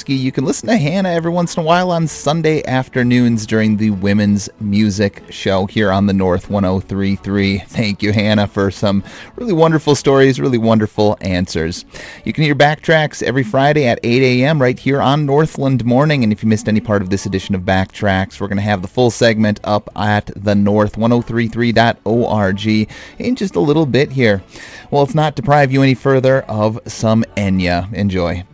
Wojcicki. You can listen to Hannah every once in a while on Sunday afternoons during the Women's Music Show here on the North 103.3. Thank you, Hannah, for some really wonderful stories, really wonderful answers. You can hear Backtracks every Friday at 8 a.m. right here on Northland Morning. And if you missed any part of this edition of Backtracks, we're going to have the full segment up at the north1033.org in just a little bit here. Well, let's not deprive you any further of some Enya. Enjoy.